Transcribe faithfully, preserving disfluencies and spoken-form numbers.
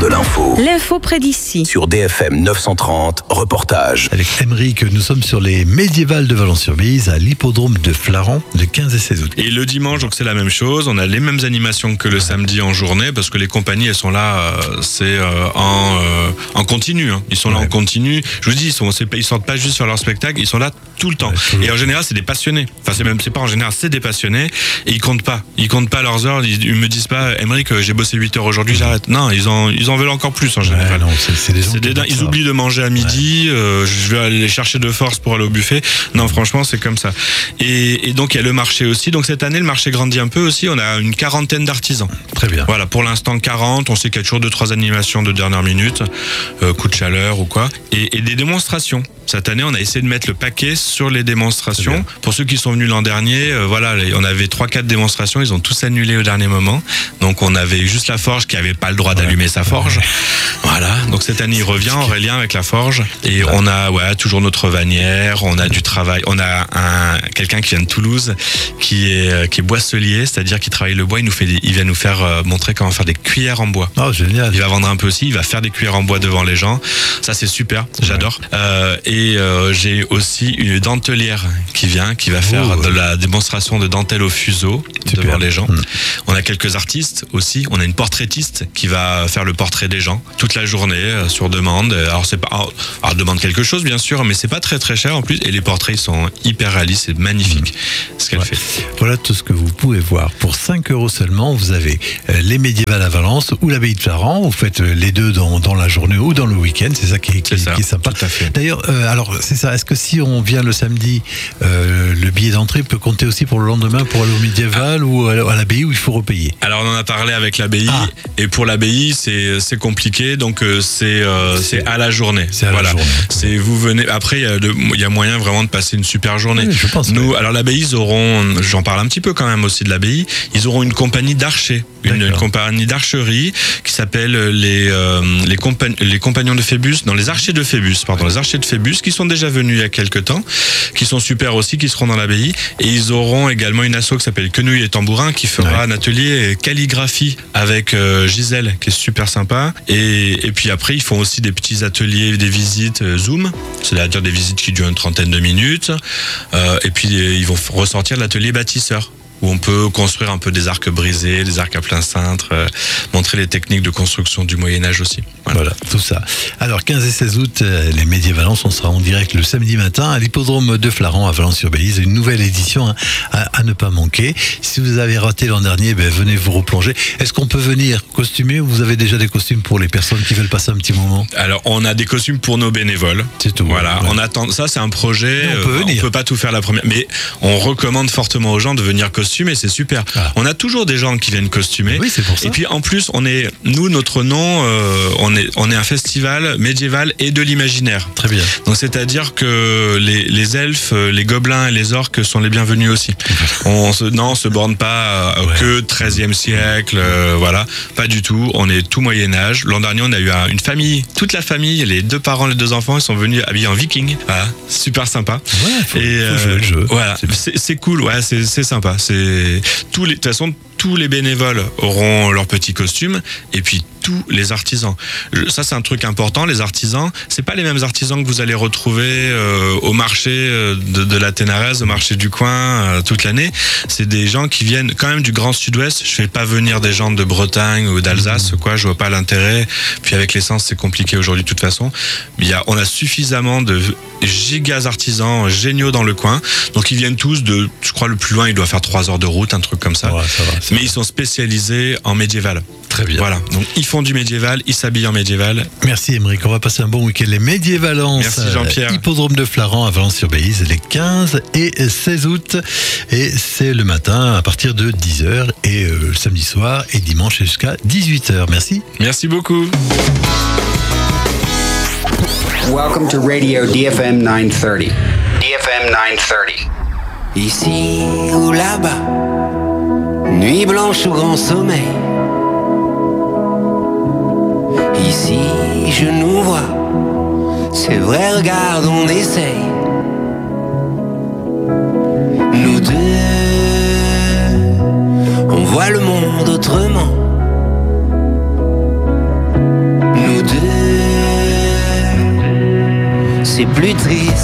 de l'info. L'info près d'ici. Sur D F M neuf cent trente, reportage. Avec Émeric, nous sommes sur les médiévales de Valence-sur-Bise à l'hippodrome de Flaran le quinze et seize août. Et le dimanche, donc c'est la même chose. On a les mêmes animations que le samedi en journée parce que les compagnies, elles sont là, euh, c'est euh, en, euh, en continu. Hein. Ils sont là ouais. en continu. Je vous dis, ils sont, c'est, ils sortent pas juste sur leur spectacle, ils sont là tout le temps. Ouais, et en général, c'est des passionnés. Enfin, c'est même, c'est pas en général, c'est des passionnés. Et ils comptent pas. Ils comptent pas leurs heures. Ils, ils me disent pas, Émeric, j'ai bossé huit heures aujourd'hui, j'arrête. Non, ils en, ils en veulent encore plus en général. Ouais, non, c'est, c'est des gens c'est des dingues. Ils oublient de manger à midi. Ouais. Euh, je vais aller les chercher de force pour aller au buffet. Non, franchement, c'est comme ça. Et, et donc, il y a le marché aussi. Donc, cette année, le marché grandit un peu aussi. On a une quarantaine d'artisans. Très bien. Voilà, pour l'instant, quarante. On sait qu'il y a toujours deux, trois animations de dernière minute. Euh, coup de chaleur ou quoi. Et, et des démonstrations. Cette année, on a essayé de mettre le paquet sur les démonstrations. Pour ceux qui sont venus l'an dernier, euh, voilà, on avait trois quatre démonstrations. Ils ont tous annulé au dernier moment. Donc, on avait juste la forge qui avait pas le droit ouais. d'allumer sa forge. Ouais. Voilà. Donc, cette année, il revient, Aurélien, avec la forge. Et ouais. on a, ouais, toujours notre vanière. On a du travail. On a un, quelqu'un qui vient de Toulouse, qui est, qui est boisselier, c'est-à-dire qui travaille le bois. Il nous fait des, il vient nous faire euh, montrer comment faire des cuillères en bois. Oh, génial. Il va vendre un peu aussi. Il va faire des cuillères en bois devant les gens. Ça, c'est super. J'adore. Ouais. Euh, et euh, j'ai aussi une dentelière qui vient, qui va faire oh, de la démonstration de dentelle au fuseau super. Devant les gens. Mmh. On a quelques artistes aussi. On a une portraitiste qui va faire le portrait des gens toute la journée euh, sur demande. Alors c'est pas, alors, alors demande quelque chose bien sûr, mais c'est pas très très cher en plus. Et les portraits ils sont hyper réalistes, c'est magnifique mmh. ce qu'elle ouais. fait. Voilà tout ce que vous pouvez voir pour cinq euros seulement. Vous avez euh, les médiévales à Valence ou l'abbaye de Flaran. Vous faites euh, les deux dans, dans la journée ou dans le week-end. C'est ça qui, qui, c'est ça, qui est sympa. Tout à fait. D'ailleurs, euh, alors c'est ça. Est-ce que si on vient le samedi, euh, le billet d'entrée peut compter aussi pour le lendemain pour aller au médiéval ah. ou à l'abbaye où il faut repayer? Alors on en a parlé avec l'abbaye ah. et pour l'abbaye c'est c'est compliqué donc euh, c'est euh, c'est, c'est à la journée. C'est à voilà. la journée. C'est vous venez après il y a de, il y a moyen vraiment de passer une super journée. Oui, je pense. Nous que... alors l'abbaye ils auront, j'en parle un petit peu quand même aussi de l'abbaye, ils auront une compagnie d'archers, une, une compagnie d'archerie qui s'appelle les euh, les, compagn- les compagnons de Phébus, non les archers de Phébus, pardon, les archers de Phébus qui sont déjà venus il y a quelques temps, qui sont super aussi, qui seront dans l'abbaye et ils auront également une asso qui s'appelle Quenouille et Tambourin qui fera ouais. un atelier calligraphie avec euh, Gisèle qui est super sympa et, et puis après ils font aussi des petits ateliers, des visites euh, Zoom, c'est-à-dire des visites qui durent une trentaine de minutes euh, et puis euh, ils vont ressortir l'atelier bâtisseur où on peut construire un peu des arcs brisés, des arcs à plein cintre, euh, montrer les techniques de construction du Moyen-Âge aussi. Voilà. voilà, tout ça. Alors, quinze et seize août, les Médiévalence, on sera en direct le samedi matin à l'hippodrome de Flaran à Valence-sur-Bise. Une nouvelle édition hein, à, à ne pas manquer. Si vous avez raté l'an dernier, ben, venez vous replonger. Est-ce qu'on peut venir costumé ou vous avez déjà des costumes pour les personnes qui veulent passer un petit moment? Alors, on a des costumes pour nos bénévoles. C'est tout. Voilà, ouais. on attend. Ça, c'est un projet. Mais on peut euh, venir. On peut pas tout faire la première, mais on recommande fortement aux gens de venir costumer. C'est super. Ah. On a toujours des gens qui viennent costumer. Oui, c'est pour ça. Et puis en plus, on est, nous, notre nom, euh, on est, on est un festival médiéval et de l'imaginaire. Très bien. Donc c'est-à-dire que les, les elfes, les gobelins et les orques sont les bienvenus aussi. on se, non, on se borne pas euh, ouais. que treizième siècle, euh, voilà, pas du tout. On est tout Moyen Âge. L'an dernier, on a eu un, une famille, toute la famille, les deux parents, les deux enfants, ils sont venus habillés en viking. Voilà, super sympa. Ouais, faut, et faut jouer le jeu. Voilà, c'est, c'est cool. Ouais, c'est, c'est sympa. C'est tous les, de toute façon, tous les bénévoles auront leur petit costume et puis tous les artisans. Ça, c'est un truc important. Les artisans, c'est pas les mêmes artisans que vous allez retrouver euh, au marché de, de la Ténarèse, au marché du coin euh, toute l'année. C'est des gens qui viennent quand même du Grand Sud-Ouest. Je fais pas venir des gens de Bretagne ou d'Alsace, mmh. quoi. Je vois pas l'intérêt. Puis avec l'essence, c'est compliqué aujourd'hui de toute façon. Il y a, on a suffisamment de gigas artisans géniaux dans le coin. Donc ils viennent tous de, je crois le plus loin, il doit faire trois heures de route, un truc comme ça. Ouais, ça va, mais ils sont spécialisés en médiéval. Très bien. Voilà. Donc ils font du médiéval, ils s'habillent en médiéval. Merci Émeric. On va passer un bon week-end. Les Médiévalences. Merci Jean-Pierre. Euh, hippodrome de Flaran à Valence-sur-Bise les quinze et seize août. Et c'est le matin à partir de dix heures et euh, le samedi soir et dimanche jusqu'à dix-huit heures. Merci. Merci beaucoup. Welcome to Radio D F M nine thirty. D F M nine thirty. Ici ou là-bas, nuit blanche ou grand sommeil. Ici je nous vois, c'est vrai, regarde, on essaye. Nous deux, on voit le monde autrement. c'est plus triste.